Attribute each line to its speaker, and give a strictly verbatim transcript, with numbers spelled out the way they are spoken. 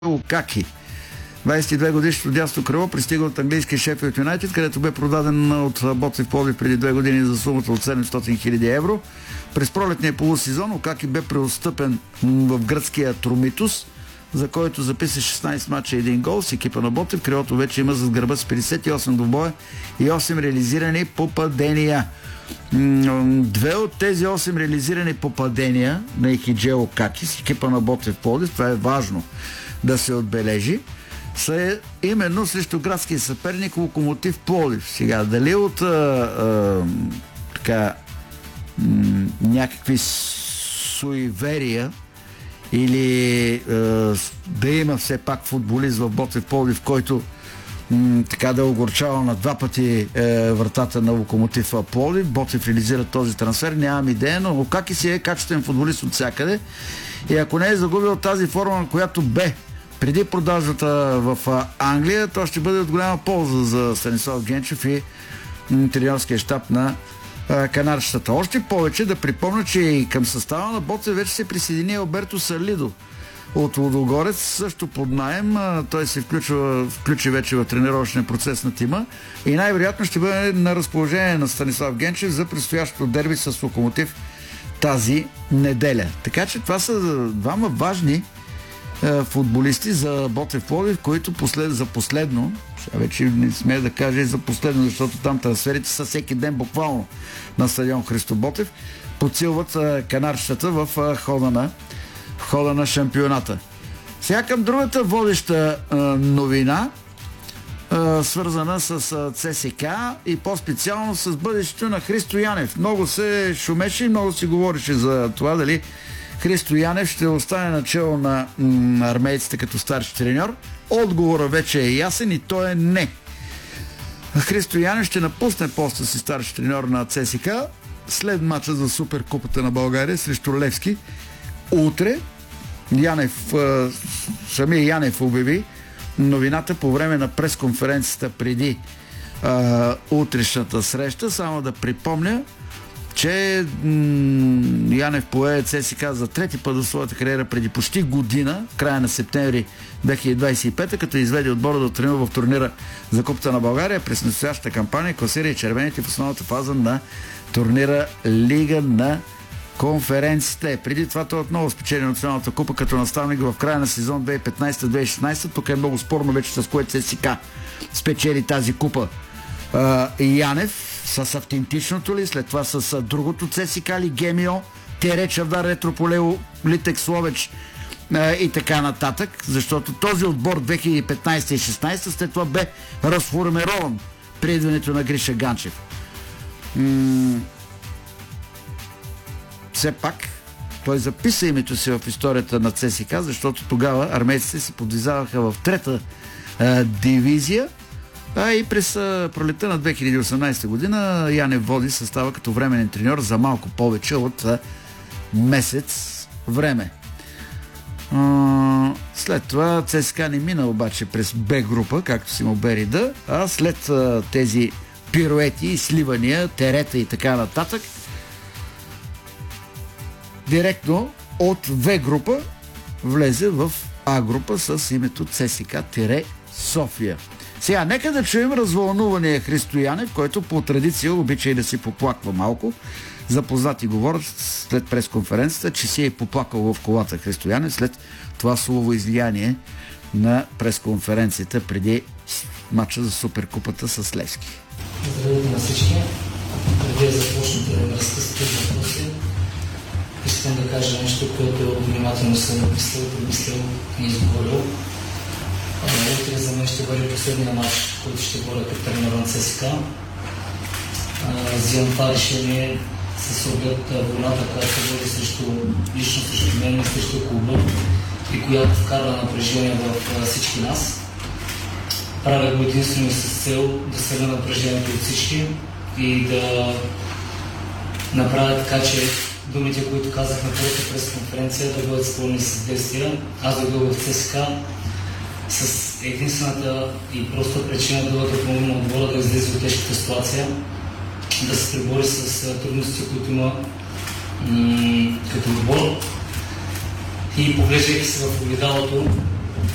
Speaker 1: Лукаки. двадесет и две годишното дясно крило пристига от английския Шеффилд Юнайтед, където бе продаден от Ботев Пловдив преди две години за сумата от седемстотин хиляди евро. През пролетния полусезон Лукаки бе преотстъпен в гръцкия Тромитус, за който записа шестнадесет мача и един гол с екипа на Ботев. Крилото вече има зад гърба с петдесет и осем двубоя и осем реализирани попадения. Две от тези осем реализирани попадения на Ехидже Лукаки с екипа на Ботев Пловдив, това е важно да се отбележи, са именно срещу градския съперник Локомотив Пловдив. Сега, дали от а, а, така м- някакви суеверия или а, да има все пак футболист в Ботев Пловдив, който м- така да огорчава на два пъти е, вратата на Локомотив Пловдив. Ботев реализира този трансфер, нямам идея, но Лукаки си е качествен футболист от всякъде и ако не е загубил тази форма, на която бе преди продажата в Англия, то ще бъде от голяма полза за Станислав Генчев и треньорския щаб на канарчетата. Още повече да припомня, че и към състава на Ботев вече се присъедини Алберто Салидо от Лудогорец, също под наем. Той се включва, включи вече в тренировъчния процес на тима и най-вероятно ще бъде на разположение на Станислав Генчев за предстоящото дерби с Локомотив тази неделя. Така че това са двама важни футболисти за Ботев Пловдив, които послед, за последно, сега вече не смея да кажа и за последно, защото там трансферите са всеки ден буквално на стадион Христо Ботев, подсилват канарчетата в хода на, в хода на шампионата. Сега към другата водеща а, новина, а, свързана с а, ЦСКА и по-специално с бъдещето на Христо Янев. Много се шумеше и много се говореше за това дали Христо Янев ще остане начало на м- армейците като старши треньор. Отговорът вече е ясен и то е не. Христо Янев ще напусне поста си старши треньор на ЦСКА след мача за Суперкупата на България срещу Левски. Утре Янев, самия Янев обяви новината по време на пресконференцията преди а, утрешната среща. Само да припомня, че м- Янев пое ЦСКА за трети път в своята кариера преди почти година, края на септември две хиляди двадесет и пета, като изведе отбора да тренува в турнира за Купата на България. През настоящата кампания класира и червените в основната фаза на турнира Лига на конференците. Преди това той отново спечели националната купа като наставник в края на сезон две хиляди и петнадесета две хиляди и шестнадесета. Тук е много спорно вече с кое ЦСКА спечели тази купа. Uh, Янев с автентичното ли, след това с uh, другото ЦСКА ли, Гемио, Тере, Чавдар, Ретрополео, Литек, Словеч uh, и така нататък, защото този отбор две хиляди и петнадесета и две хиляди и шестнадесета след това бе разформирован при идването на Гриша Ганчев. М- все пак той записа името си в историята на ЦСКА, защото тогава армейците се подвизаваха в трета uh, дивизия. А и през пролета на две хиляди и осемнадесета година Янев води състава като временен треньор за малко повече от а, месец време. А, след това ЦСКА не мина обаче през Б група, както си му бери да, а след а, тези пируети, сливания, терета и така нататък, директно от В група влезе в А група с името ЦСКА-София. Сега, нека да чуем развълнувания Христо Янев, който по традиция обича и да си поплаква малко. Запознати говорят след пресконференцията, че си е поплакал в колата Христо Янев след това слово излияние на пресконференцията преди матча за Суперкупата с Левски.
Speaker 2: Здравейте на всички. Преди да започнете да разкъсате въпроси, искам да кажа нещо, което внимателно съм мислил, помислил и изговорил. Утре за мен ще бъде последния матч, който ще бъде като тренер на ЦСКА. Взимам това решение с оглед войната, която бъде срещу, лично срещу мен и срещу клуба и която вкарва напрежение в всички нас. Правя го единствено с цел да сваля напрежението от всички и да направя така, че думите, които казах на първата пресконференция, да бъдат изпълнени с действия. Аз да дойда в ЦСКА с единствената и проста причина да бъде помогна отбора да излезе от тежката ситуация, да се пребори с трудностите, които има м- като отбор. И поглеждайки се в огледалото,